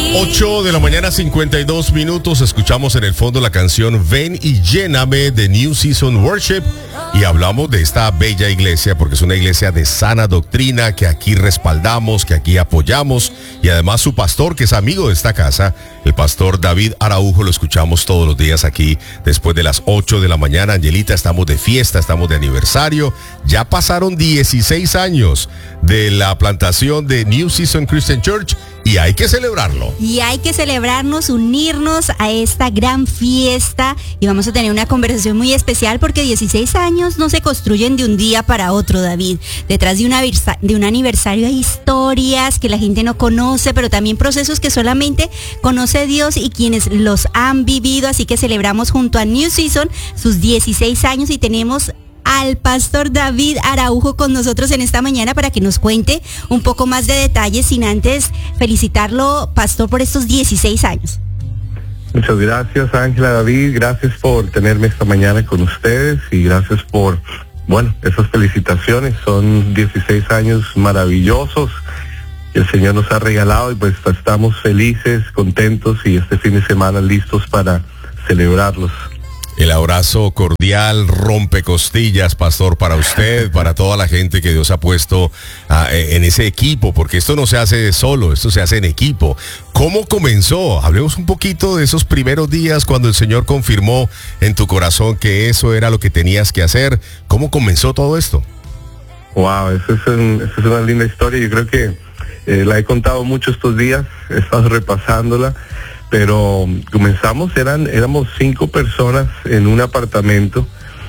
8 de la mañana, 52 minutos. Escuchamos en el fondo la canción Ven y Lléname de New Season Worship. Y hablamos de esta bella iglesia porque es una iglesia de sana doctrina que aquí respaldamos, que aquí apoyamos. Y además su pastor, que es amigo de esta casa, el pastor David Araujo, lo escuchamos todos los días aquí después de las 8 de la mañana. Angelita, estamos de fiesta, estamos de aniversario. Ya pasaron 16 años de la plantación de New Season Christian Church y hay que celebrarlo. Y hay que celebrarnos, unirnos a esta gran fiesta y vamos a tener una conversación muy especial porque 16 años no se construyen de un día para otro, David. Detrás de un aniversario hay historias que la gente no conoce, pero también procesos que solamente conoce Dios y quienes los han vivido, así que celebramos junto a New Season sus 16 años y tenemos al pastor David Araujo con nosotros en esta mañana para que nos cuente un poco más de detalles, sin antes felicitarlo, pastor, por estos 16 años. Muchas gracias, Ángela, David, gracias por tenerme esta mañana con ustedes y gracias por, esas felicitaciones. Son 16 años maravillosos que el Señor nos ha regalado y pues estamos felices, contentos y este fin de semana listos para celebrarlos. El abrazo cordial, rompecostillas, pastor, para usted, para toda la gente que Dios ha puesto en ese equipo, porque esto no se hace solo, esto se hace en equipo. ¿Cómo comenzó? Hablemos un poquito de esos primeros días cuando el Señor confirmó en tu corazón que eso era lo que tenías que hacer. ¿Cómo comenzó todo esto? Wow, esa es una linda historia. Yo creo que la he contado mucho estos días, he estado repasándola. Pero comenzamos, éramos 5 personas en un apartamento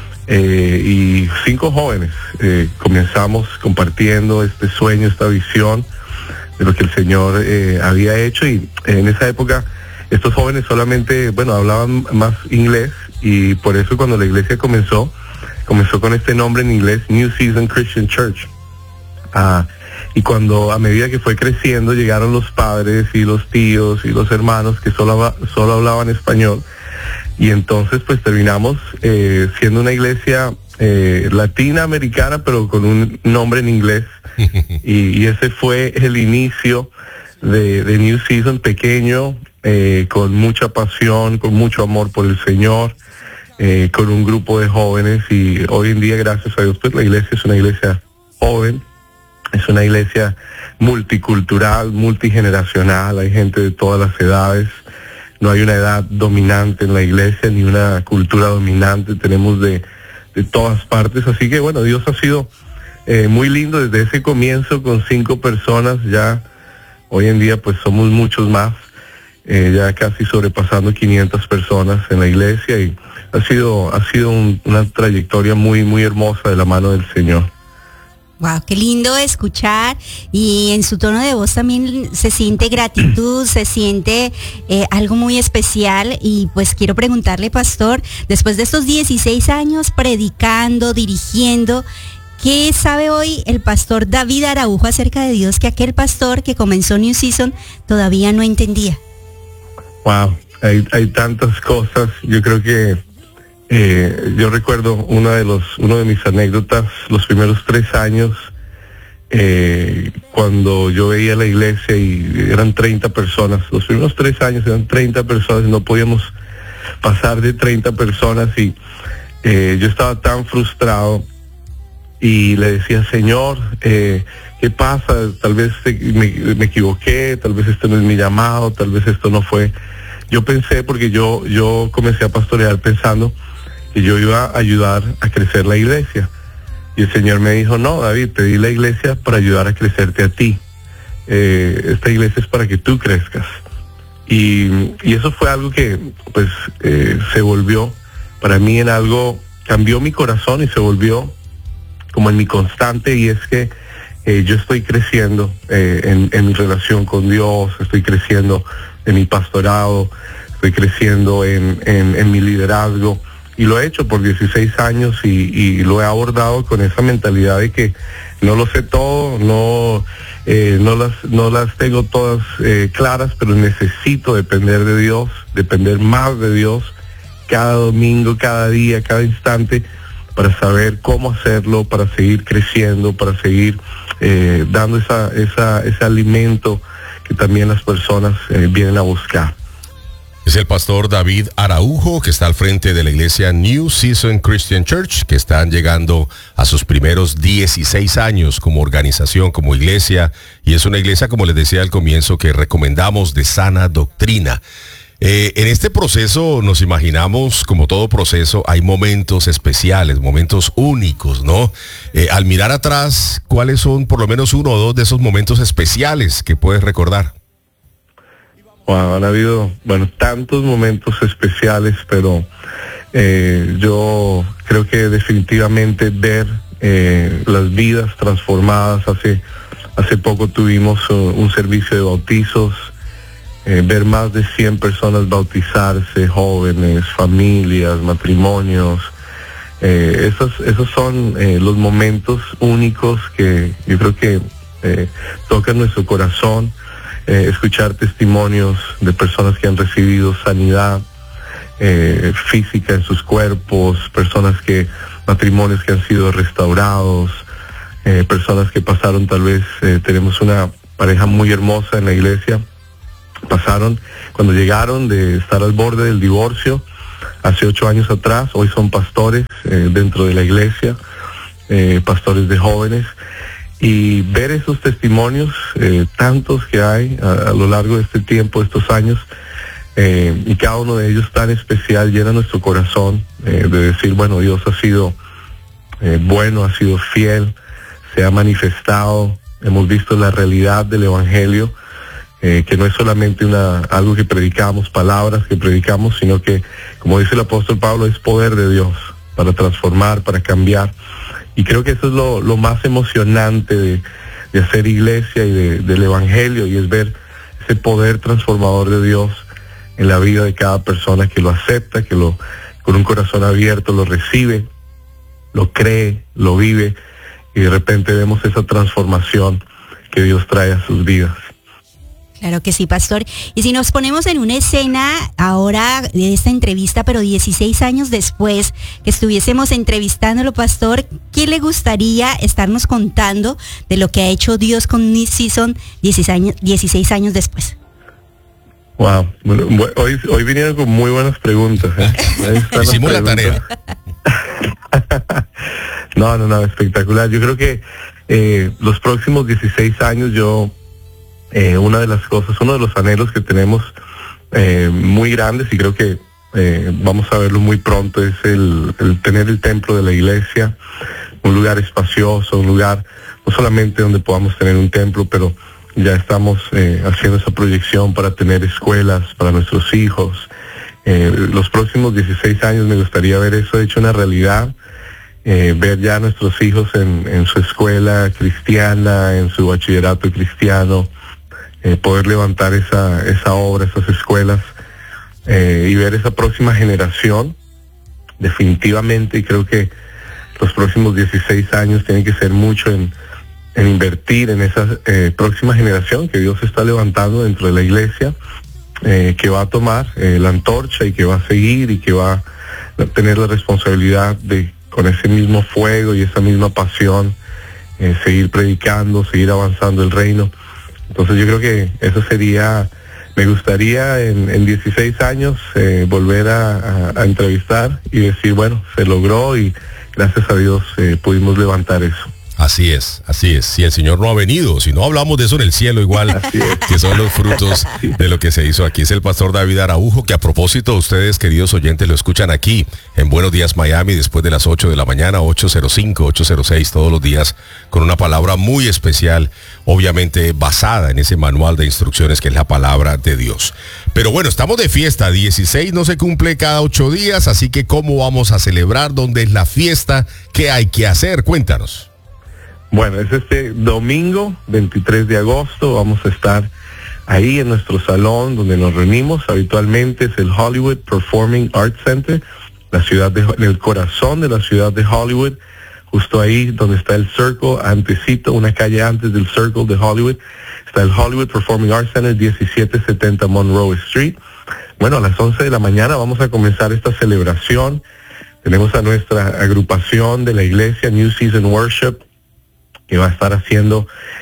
y 5 jóvenes. Comenzamos compartiendo este sueño, esta visión de lo que el Señor había hecho y en esa época estos jóvenes solamente, hablaban más inglés y por eso cuando la iglesia comenzó con este nombre en inglés, New Season Christian Church. Y cuando a medida que fue creciendo llegaron los padres y los tíos y los hermanos que solo hablaban español y entonces pues terminamos siendo una iglesia latinoamericana pero con un nombre en inglés y ese fue el inicio de New Season, pequeño, con mucha pasión, con mucho amor por el Señor, con un grupo de jóvenes y hoy en día, gracias a Dios, pues la iglesia es una iglesia joven. Es una iglesia multicultural, multigeneracional, hay gente de todas las edades, no hay una edad dominante en la iglesia, ni una cultura dominante, tenemos de todas partes, así que Dios ha sido muy lindo desde ese comienzo con 5 personas, ya hoy en día pues somos muchos más, ya casi sobrepasando 500 personas en la iglesia y ha sido una trayectoria muy, muy hermosa de la mano del Señor. Wow, qué lindo escuchar y en su tono de voz también se siente gratitud, se siente algo muy especial y pues quiero preguntarle, pastor, después de estos 16 años predicando, dirigiendo, ¿qué sabe hoy el pastor David Araujo acerca de Dios que aquel pastor que comenzó New Season todavía no entendía? Wow, hay tantas cosas, yo creo que yo recuerdo una de mis anécdotas, los primeros 3 años, cuando yo veía la iglesia y eran 30 personas, los primeros 3 años eran 30 personas y no podíamos pasar de 30 personas y yo estaba tan frustrado y le decía, Señor, ¿qué pasa? Tal vez me equivoqué, tal vez esto no es mi llamado, tal vez esto no fue. Yo pensé, porque yo comencé a pastorear pensando que yo iba a ayudar a crecer la iglesia. Y el Señor me dijo, no, David, te di la iglesia para ayudar a crecerte a ti. Esta iglesia es para que tú crezcas. Y eso fue algo que, pues, se volvió para mí en algo, cambió mi corazón y se volvió como en mi constante, y es que yo estoy creciendo en mi relación con Dios, estoy creciendo en mi pastorado, estoy creciendo en mi liderazgo. Y lo he hecho por 16 años y lo he abordado con esa mentalidad de que no lo sé todo, no las tengo todas claras, pero necesito depender de Dios, depender más de Dios cada domingo, cada día, cada instante, para saber cómo hacerlo, para seguir creciendo, para seguir dando ese alimento que que también las personas vienen a buscar. Es el pastor David Araujo, que está al frente de la iglesia New Season Christian Church, que están llegando a sus primeros 16 años como organización, como iglesia, y es una iglesia, como les decía al comienzo, que recomendamos de sana doctrina. En este proceso nos imaginamos, como todo proceso, hay momentos especiales, momentos únicos, ¿no? Al mirar atrás, ¿cuáles son por lo menos uno o dos de esos momentos especiales que puedes recordar? Wow, han habido, tantos momentos especiales, pero yo creo que definitivamente ver las vidas transformadas. Hace poco tuvimos un servicio de bautizos, ver más de 100 personas bautizarse, jóvenes, familias, matrimonios. Esos son los momentos únicos que yo creo que tocan nuestro corazón. Escuchar testimonios de personas que han recibido sanidad física en sus cuerpos, matrimonios que han sido restaurados, personas que pasaron, tal vez tenemos una pareja muy hermosa en la iglesia, pasaron cuando llegaron de estar al borde del divorcio hace 8 años atrás, hoy son pastores dentro de la iglesia, pastores de jóvenes. Y ver esos testimonios, tantos que hay a lo largo de este tiempo, estos años, y cada uno de ellos tan especial, llena nuestro corazón de decir, Dios ha sido bueno, ha sido fiel, se ha manifestado, hemos visto la realidad del Evangelio, que no es solamente algo que predicamos, palabras que predicamos, sino que, como dice el apóstol Pablo, es poder de Dios para transformar, para cambiar. Y creo que eso es lo más emocionante de hacer iglesia y del Evangelio, y es ver ese poder transformador de Dios en la vida de cada persona que lo acepta, con un corazón abierto lo recibe, lo cree, lo vive, y de repente vemos esa transformación que Dios trae a sus vidas. Claro que sí, pastor. Y si nos ponemos en una escena ahora de esta entrevista, pero 16 años después, que estuviésemos entrevistándolo, pastor, ¿qué le gustaría estarnos contando de lo que ha hecho Dios con New Season 16 años después? Wow, hoy vinieron con muy buenas preguntas. Hicimos la tarea. No, espectacular. Yo creo que los próximos 16 años uno de los anhelos que tenemos muy grandes, y creo que vamos a verlo muy pronto, es el tener el templo de la iglesia, un lugar espacioso, un lugar no solamente donde podamos tener un templo, pero ya estamos haciendo esa proyección para tener escuelas para nuestros hijos. Los próximos 16 años me gustaría ver eso hecho una realidad, ver ya a nuestros hijos en su escuela cristiana, en su bachillerato cristiano, poder levantar esa obra, esas escuelas, y ver esa próxima generación. Definitivamente, y creo que los próximos 16 años tienen que ser mucho en invertir en esa próxima generación que Dios está levantando dentro de la iglesia, que va a tomar la antorcha y que va a seguir y que va a tener la responsabilidad de, con ese mismo fuego y esa misma pasión, seguir predicando, seguir avanzando el reino. Entonces yo creo que eso sería, me gustaría en 16 años volver a entrevistar y decir, se logró, y gracias a Dios pudimos levantar eso. Así es. Si el Señor no ha venido, si no hablamos de eso en el cielo igual, que son los frutos de lo que se hizo aquí. Es el pastor David Araujo, que a propósito, ustedes, queridos oyentes, lo escuchan aquí en Buenos Días Miami, después de las 8 de la mañana, 8:05, 8:06, todos los días, con una palabra muy especial, obviamente basada en ese manual de instrucciones que es la palabra de Dios. Pero bueno, estamos de fiesta, 16 no se cumple cada 8 días, así que ¿cómo vamos a celebrar? ¿Dónde es la fiesta? ¿Qué hay que hacer? Cuéntanos. Es este domingo 23 de agosto, vamos a estar ahí en nuestro salón donde nos reunimos habitualmente, es el Hollywood Performing Arts Center, en el corazón de la ciudad de Hollywood, justo ahí donde está el Circle, antesito, una calle antes del Circle de Hollywood, está el Hollywood Performing Arts Center, 1770 Monroe Street. A las 11 de la mañana vamos a comenzar esta celebración. Tenemos a nuestra agrupación de la iglesia New Season Worship, que va a estar haciendo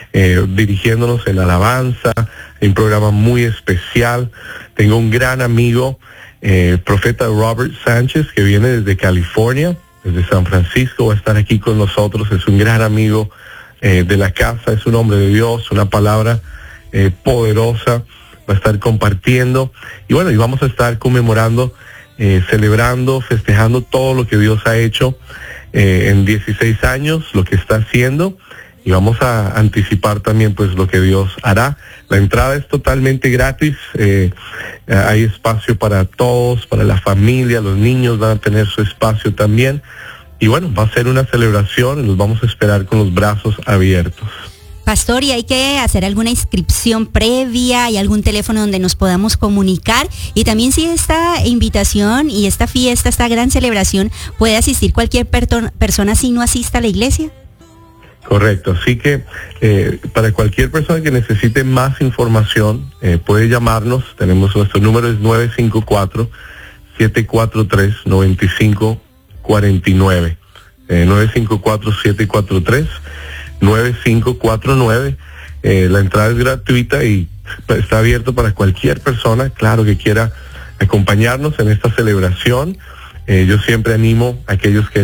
dirigiéndonos en alabanza, un programa muy especial. Tengo un gran amigo, profeta Robert Sánchez, que viene desde California, desde San Francisco, va a estar aquí con nosotros. Es un gran amigo de la casa, es un hombre de Dios, una palabra poderosa, va a estar compartiendo. Y bueno, y vamos a estar conmemorando, celebrando, festejando todo lo que Dios ha hecho en 16 años, lo que está haciendo, y vamos a anticipar también pues lo que Dios hará. La entrada es totalmente gratis, hay espacio para todos, para la familia, los niños van a tener su espacio también, y bueno, va a ser una celebración y los vamos a esperar con los brazos abiertos. Pastor, ¿y hay que hacer alguna inscripción previa? ¿Hay algún teléfono donde nos podamos comunicar? Y también si esta invitación y esta fiesta, esta gran celebración, puede asistir cualquier persona si no asista a la iglesia. Correcto, así que para cualquier persona que necesite más información, puede llamarnos. Tenemos nuestro número, es 954-743-9549. 954-743-9549. La entrada es gratuita y está abierto para cualquier persona, claro, que quiera acompañarnos en esta celebración. Yo siempre animo a aquellos que